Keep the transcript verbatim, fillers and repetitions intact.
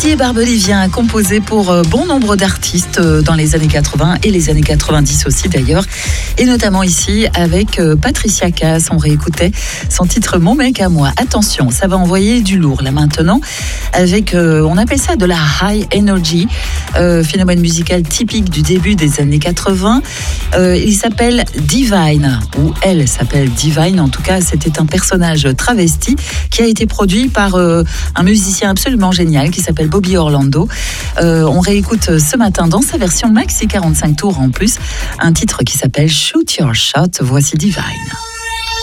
Didier Barbelivien a composé pour bon nombre d'artistes dans les années quatre-vingts et les années quatre-vingt-dix aussi d'ailleurs, et notamment ici avec Patricia Cass. On réécoutait son titre Mon mec à moi. Attention, ça va envoyer du lourd là maintenant avec, euh, on appelle ça de la high energy, euh, phénomène musical typique du début des années quatre-vingts. Euh, il s'appelle Divine, ou elle s'appelle Divine, en tout cas c'était un personnage travesti qui a été produit par euh, un musicien absolument génial qui s'appelle Bobby Orlando. Euh, on réécoute ce matin dans sa version maxi quarante-cinq tours en plus, un titre qui s'appelle Shoot Your Shot. Voici Divine.